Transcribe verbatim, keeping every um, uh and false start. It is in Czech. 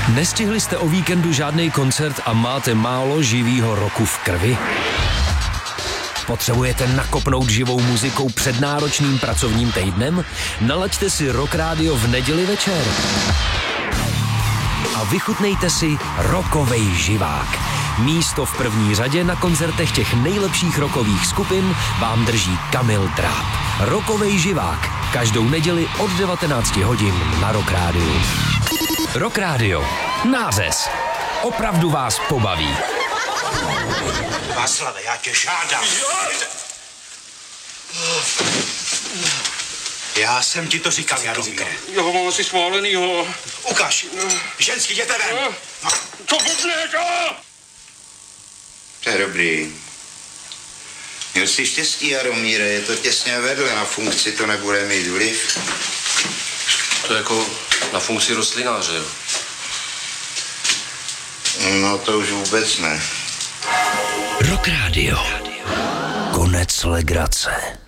Nestihli jste o víkendu žádný koncert a máte málo živýho roku v krvi? Potřebujete nakopnout živou muzikou před náročným pracovním týdnem? Nalaďte si Rock Radio v neděli večer. A vychutnejte si rockovej živák. Místo v první řadě na koncertech těch nejlepších rockových skupin vám drží Kamil Dráp. Rockovej živák. Každou neděli od devatenácti hodin na Rock Radio. Rock Radio. Nářez. Opravdu vás pobaví. Václave, já tě žádám. Já jsem ti to říkal, Jaromíre. Jo, mám asi sválenýho. Ukaž. Ženský, jděte ven. No. Co blbneš, a? To je dobrý. Měl jsi štěstí, Jaromíre, je to těsně vedle, na funkci to nebude mít vliv. To je jako na funkci rostlináře, jo? No to už vůbec ne. Rock Radio. Konec legrace.